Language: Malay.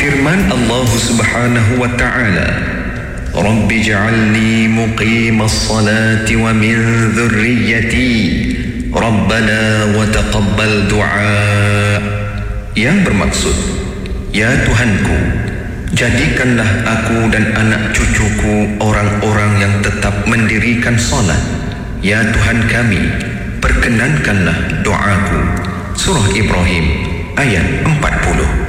Firman Allah Subhanahu wa ta'ala, Rabbi ja'alni muqimas salati wa min dhurriyyati Rabbana wa taqabbal du'a. Yang bermaksud, ya Tuhanku, jadikanlah aku dan anak cucuku orang-orang yang tetap mendirikan salat. Ya Tuhan kami, perkenankanlah doaku. Surah Ibrahim ayat 40.